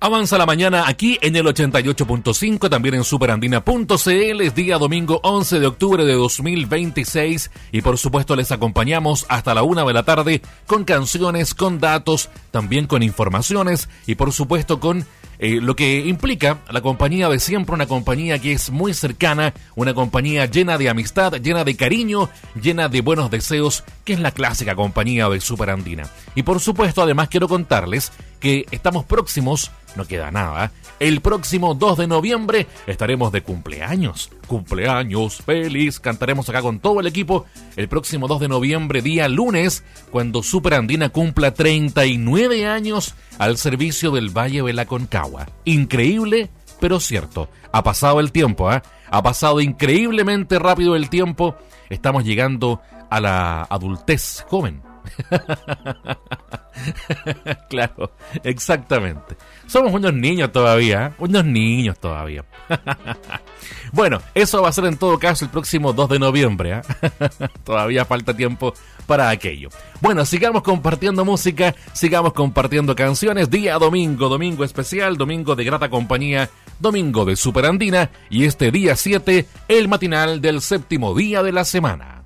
Avanza la mañana aquí en el 88.5, también en superandina.cl. Es día domingo 11 de octubre de 2026 y por supuesto les acompañamos hasta la 1 de la tarde con canciones, con datos, también con informaciones y por supuesto con lo que implica la compañía de siempre, una compañía que es muy cercana, una compañía llena de amistad, llena de cariño, llena de buenos deseos, que es la clásica compañía de Superandina. Y por supuesto, además quiero contarles que estamos próximos, no queda nada, el próximo 2 de noviembre estaremos de cumpleaños. Cumpleaños feliz, cantaremos acá con todo el equipo el próximo 2 de noviembre, día lunes, cuando Superandina cumpla 39 años al servicio del Valle de la Aconcagua. Increíble, pero cierto. Ha pasado el tiempo, ¿eh? Ha pasado increíblemente rápido el tiempo. Estamos llegando a la adultez joven. Claro, exactamente. Somos unos niños todavía, ¿eh? Unos niños todavía. Bueno, eso va a ser en todo caso el próximo 2 de noviembre, ¿eh? Todavía falta tiempo para aquello. Bueno, sigamos compartiendo música, sigamos compartiendo canciones. Día domingo, domingo especial, domingo de grata compañía, domingo de Superandina y este día 7, el matinal del séptimo día de la semana.